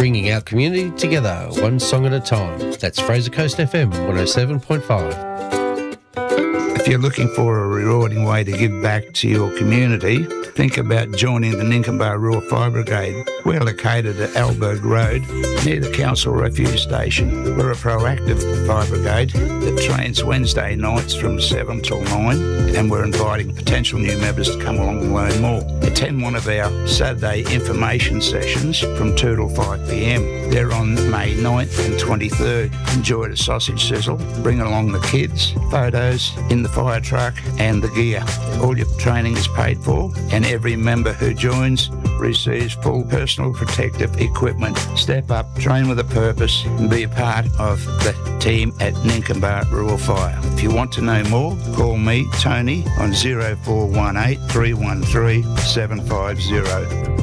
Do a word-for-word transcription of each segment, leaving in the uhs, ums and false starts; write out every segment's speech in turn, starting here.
bringing our community together, one song at a time. That's Fraser Coast F M one oh seven point five. If you're looking for a rewarding way to give back to your community, think about joining the Ninkamba Rural Fire Brigade. We're located at Alberg Road, near the Council Refuge Station. We're a proactive fire brigade that trains Wednesday nights from seven till nine, and we're inviting potential new members to come along and learn more. Attend one of our Saturday information sessions from two till five p m. They're on May ninth and twenty-third. Enjoy the sausage sizzle, bring along the kids, photos in the fire truck and the gear. All your training is paid for, and every member who joins receives full personal protective equipment. Step up, train with a purpose, and be a part of the team at Ninkamba Rural Fire. If you want to know more, call me, Tony, on zero four one eight, three one three, seven five zero.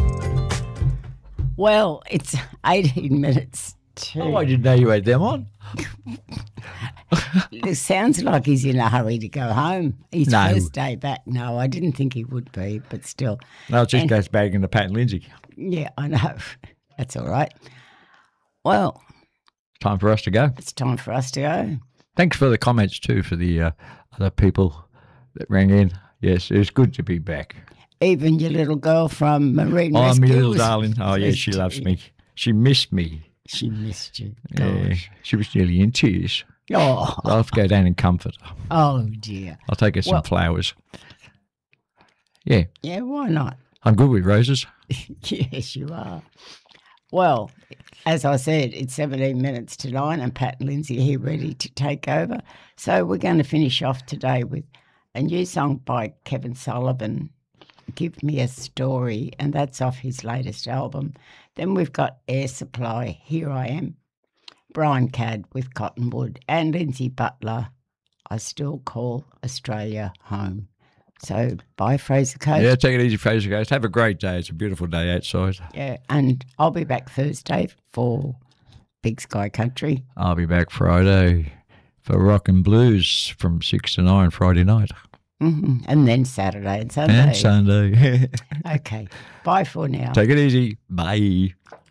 Well, it's eighteen minutes to... Oh, I didn't know you had them on. It sounds like he's in a hurry to go home. His No. first day back. No, I didn't think he would be, but still. No, it just And- goes back into Pat and Lindsay. Yeah, I know. That's all right. Well, Time for us to go. it's time for us to go. Thanks for the comments too for the uh, other people that rang in. Yes, it was good to be back. Even your little girl from Marine Oh, my Rescue little was- darling. Oh, yeah, was she loves too- me. She missed me. She missed you. Yeah, Gosh. she was nearly in tears. Oh, I'll have to go down and comfort her. oh dear. I'll take her some Well- flowers. Yeah, Yeah, why not? I'm good with roses. Yes, you are. Well, as I said, it's seventeen minutes to nine, and Pat and Lindsay are here ready to take over. So we're going to finish off today with a new song by Kevin Sullivan, Give Me a Story, and that's off his latest album. Then we've got Air Supply, Here I Am, Brian Cadd with Cottonwood, and Lindsay Butler, I Still Call Australia Home. So bye, Fraser Coast. Yeah, take it easy, Fraser Coast. Have a great day. It's a beautiful day outside. Yeah, and I'll be back Thursday for Big Sky Country. I'll be back Friday for Rock and Blues from six to nine Friday night. hmm And then Saturday and Sunday. And Sunday. Okay. Bye for now. Take it easy. Bye.